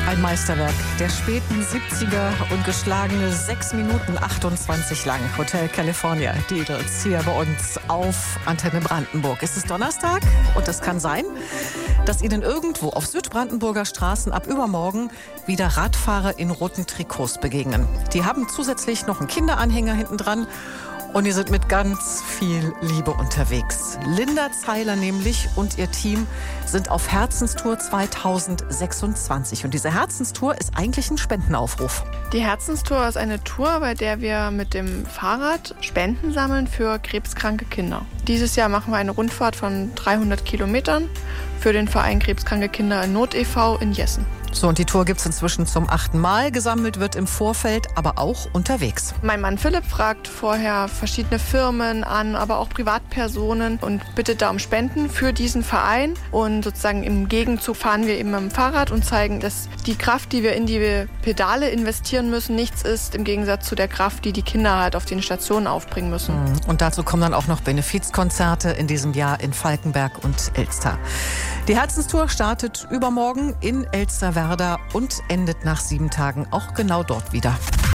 Ein Meisterwerk der späten 70er und geschlagene 6 Minuten 28 lang. Hotel California, die Eagles, hier bei uns auf Antenne Brandenburg. Es ist Donnerstag und es kann sein, dass Ihnen irgendwo auf Südbrandenburger Straßen ab übermorgen wieder Radfahrer in roten Trikots begegnen. Die haben zusätzlich noch einen Kinderanhänger hinten dran. Und die sind mit ganz viel Liebe unterwegs. Linda Zeiler nämlich und ihr Team sind auf Herzenstour 2026. Und diese Herzenstour ist eigentlich ein Spendenaufruf. Die Herzenstour ist eine Tour, bei der wir mit dem Fahrrad Spenden sammeln für krebskranke Kinder. Dieses Jahr machen wir eine Rundfahrt von 300 Kilometern für den Verein Krebskranke Kinder in Not e.V. in Jessen. So, und die Tour gibt es inzwischen zum 8. Mal. Gesammelt wird im Vorfeld, aber auch unterwegs. Mein Mann Philipp fragt vorher verschiedene Firmen an, aber auch Privatpersonen und bittet da um Spenden für diesen Verein. Und sozusagen im Gegenzug fahren wir eben mit dem Fahrrad und zeigen, dass die Kraft, die wir in die Pedale investieren müssen, nichts ist im Gegensatz zu der Kraft, die die Kinder halt auf den Stationen aufbringen müssen. Und dazu kommen dann auch noch Benefizkonzerte in diesem Jahr in Falkenberg und Elster. Die Herzenstour startet übermorgen in Elsterwerda und endet nach 7 Tagen auch genau dort wieder.